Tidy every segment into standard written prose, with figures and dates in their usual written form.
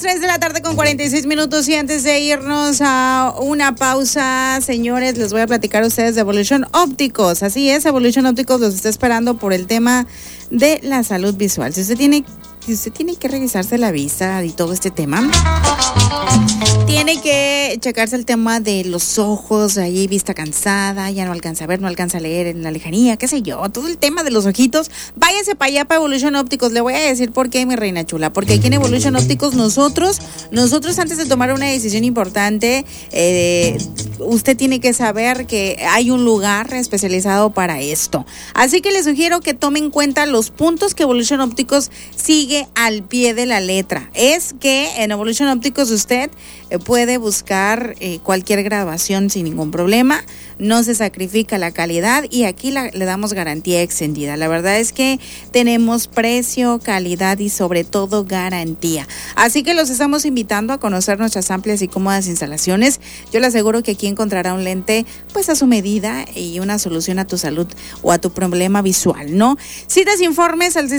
3 de la tarde con 46 minutos y antes de irnos a una pausa, señores, les voy a platicar a ustedes de Evolution Ópticos. Así es, Evolution Ópticos los está esperando por el tema de la salud visual. Si usted tiene que revisarse la vista y todo este tema, tiene que checarse el tema de los ojos, ahí vista cansada, ya no alcanza a ver, no alcanza a leer en la lejanía, qué sé yo, todo el tema de los ojitos, váyase para allá, para Evolution Ópticos. Le voy a decir por qué, mi reina chula, porque aquí en Evolution Ópticos nosotros antes de tomar una decisión importante, usted tiene que saber que hay un lugar especializado para esto. Así que le sugiero que tome en cuenta los puntos que Evolution Ópticos sigue al pie de la letra. Es que en Evolution Ópticos usted puede buscar cualquier graduación sin ningún problema, no se sacrifica la calidad y aquí le damos garantía extendida. La verdad es que tenemos precio, calidad y sobre todo garantía. Así que los estamos invitando a conocer nuestras amplias y cómodas instalaciones. Yo le aseguro que aquí encontrará un lente pues a su medida y una solución a tu salud o a tu problema visual, ¿no? Citas, informes al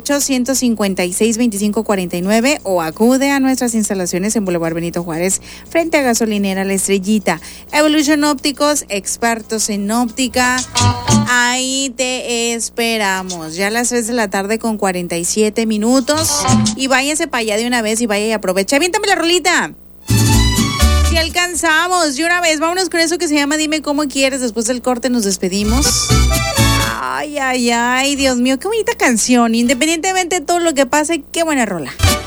638-156-2549 o acude a nuestras instalaciones en Boulevard Benito Juárez, frente a Gasolinera La Estrellita. Evolution Ópticos, expertos en óptica, ahí te esperamos. Ya a las 3 de la tarde con 47 minutos y váyase para allá de una vez y vaya y aprovecha. Aviéntame la rolita. Si alcanzamos, de una vez, vámonos con eso que se llama Dime Cómo Quieres. Después del corte nos despedimos. Ay, Dios mío, qué bonita canción. Independientemente de todo lo que pase, qué buena rola.